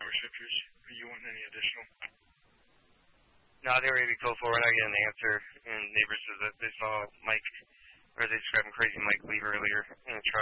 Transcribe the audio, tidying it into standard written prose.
power shifters? Are you wanting any additional? No, they were ready to go forward. I get an answer, and neighbors said that they saw Mike, or they described him Crazy Mike leave earlier in a truck.